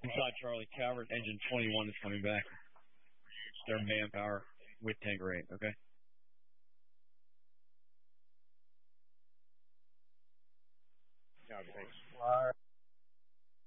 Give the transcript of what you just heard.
Inside Charlie, Calvert, engine 21 is coming back. Stern manpower with Tanker 8, okay? Yeah, thanks.